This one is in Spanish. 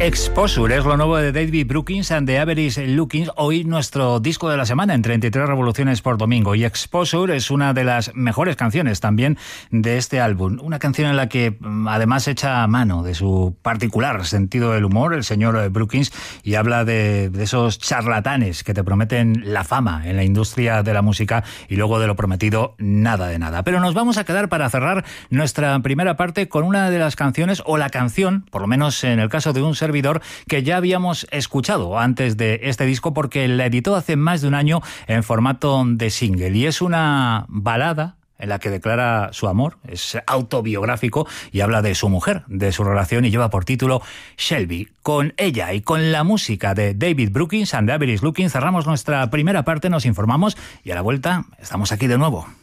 Exposure es lo nuevo de David Brookings and the Average Lookings. Hoy nuestro disco de la semana en 33 revoluciones por domingo. Y Exposure es una de las mejores canciones también de este álbum. Una canción en la que además echa mano de su particular sentido del humor el señor Brookings y habla de esos charlatanes que te prometen la fama en la industria de la música y luego de lo prometido nada de nada. Pero nos vamos a quedar para cerrar nuestra primera parte con una de las canciones, o la canción, por lo menos en el caso de un servidor, que ya habíamos escuchado antes de este disco porque la editó hace más de un año en formato de single, y es una balada en la que declara su amor, es autobiográfico y habla de su mujer, de su relación, y lleva por título Shelby. Con ella y con la música de David Brookings and the Average Lookings cerramos nuestra primera parte, nos informamos y a la vuelta estamos aquí de nuevo.